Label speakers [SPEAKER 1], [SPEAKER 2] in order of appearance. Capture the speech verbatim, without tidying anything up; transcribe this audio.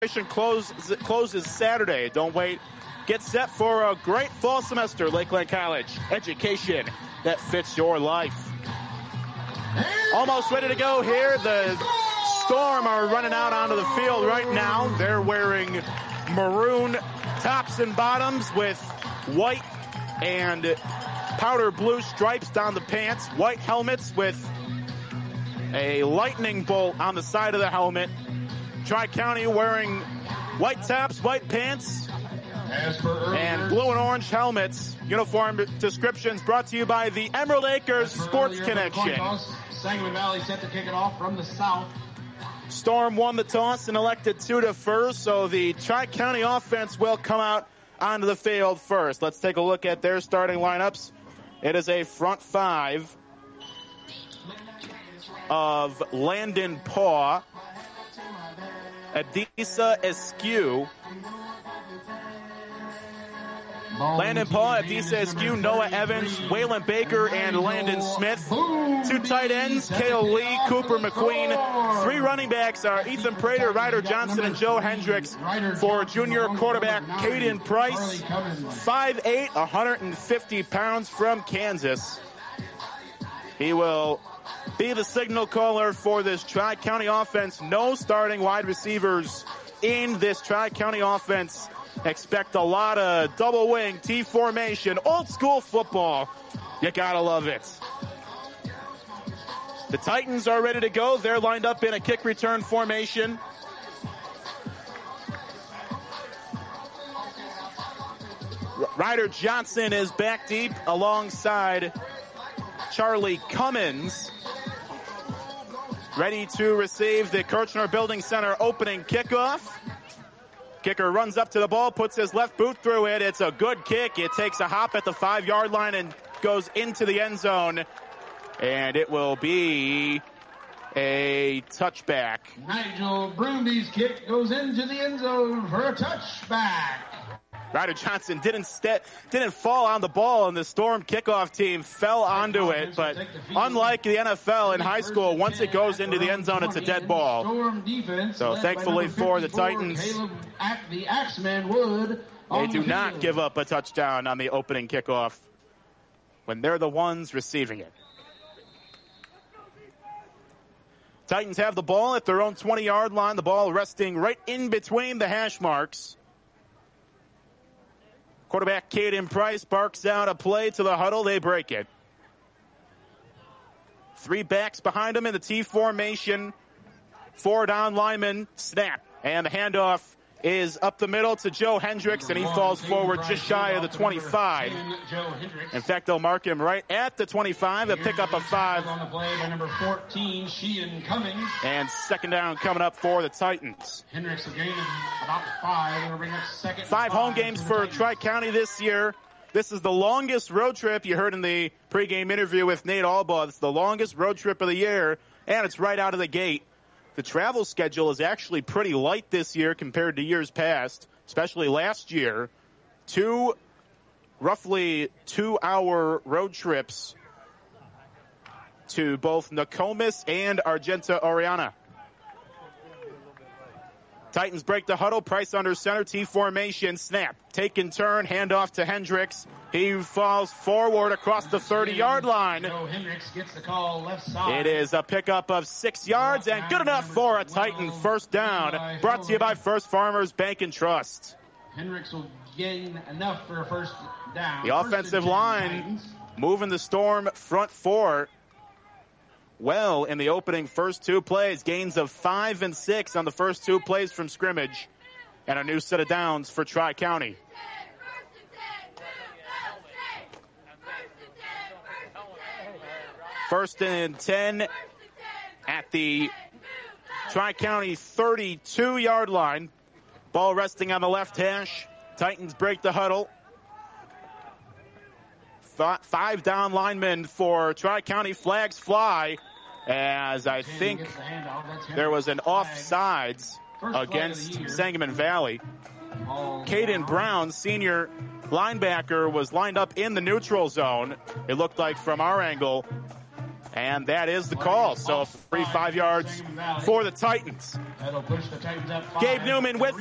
[SPEAKER 1] Close, closes Saturday. Don't wait. Get set for a great fall semester. Lakeland College, education that fits your life. Almost ready to go here. The Storm are running out onto the field right now. They're wearing maroon tops and bottoms with white and powder blue stripes down the pants. White helmets with a lightning bolt on the side of the helmet. Tri-County wearing white tops, white pants, and blue and orange helmets. Uniform descriptions brought to you by the Emerald Acres Sports Connection.
[SPEAKER 2] Sangamon Valley set to kick it off from the south.
[SPEAKER 1] Storm won the toss and elected two to first, so the Tri-County offense will come out onto the field first. Let's take a look at their starting lineups. It is a front five of Landon Paw, Adisa Eskew, Landon Paw, Adisa Eskew, Noah Evans, Waylon Baker, and Landon Smith. Two tight ends, Kale Lee, Cooper McQueen. Three running backs are Ethan Prater, Ryder Johnson, and Joe Hendricks. For junior quarterback Caden Price, five eight, one hundred fifty pounds from Kansas. He will be the signal caller for this Tri-County offense. No starting wide receivers in this Tri-County offense. Expect a lot of double wing T formation, old school football. You gotta love it. The Titans are ready to go. They're lined up in a kick return formation. Ryder Johnson is back deep alongside Charlie Cummins, ready to receive the Kirchner Building Center opening kickoff. Kicker runs up to the ball, puts his left boot through it. It's a good kick. It takes a hop at the five-yard line and goes into the end zone. And it will be a touchback.
[SPEAKER 2] Nigel Brundy's kick goes into the end zone for a touchback.
[SPEAKER 1] Ryder Johnson didn't st- didn't fall on the ball, and the Storm kickoff team fell onto it. But unlike the N F L in high school, once it goes into the end zone, it's a dead ball. So thankfully for the Titans, they do not give up a touchdown on the opening kickoff when they're the ones receiving it. Titans have the ball at their own twenty-yard line, the ball resting right in between the hash marks. Quarterback Caden Price barks out a play to the huddle. They break it. Three backs behind him in the T formation. Four down linemen. Snap. And the handoff is up the middle to Joe Hendricks, and he falls forward just shy of the twenty-five. In fact, they'll mark him right at the twenty-five. A pickup of five.
[SPEAKER 2] On the play by number fourteen, Sheehan Cummings.
[SPEAKER 1] And second down coming up for the Titans.
[SPEAKER 2] Hendricks will gain about five. It'll bring up second.
[SPEAKER 1] Five home games for Tri-County this year. This is the longest road trip. You heard in the pregame interview with Nate Albaugh. It's the longest road trip of the year, and it's right out of the gate. The travel schedule is actually pretty light this year compared to years past, especially last year. Two roughly two-hour road trips to both Nokomis and Argenta Oriana. Titans break the huddle. Price under center. T formation. Snap. Take and turn. Handoff to Hendricks. He falls forward across the thirty-yard line.
[SPEAKER 2] Joe Hendricks gets the call left side.
[SPEAKER 1] It is a pickup of six yards and good enough for a Titan first down. Brought to you by First Farmers Bank and Trust.
[SPEAKER 2] Hendricks will gain enough for a first down.
[SPEAKER 1] The offensive line moving the Storm front four well in the opening first two plays. Gains of five and six on the first two plays from scrimmage. And a new set of downs for Tri-County. First and ten at the Tri-County thirty-two-yard line. Ball resting on the left hash. Titans break the huddle. Five down linemen for Tri-County. Flags fly as I think there was an offsides against Sangamon Valley. Caden Brown, senior linebacker, was lined up in the neutral zone. It looked like from our angle And that is the call. So free five yards for the Titans.
[SPEAKER 2] That'll push the Titans up five.
[SPEAKER 1] Gabe Newman with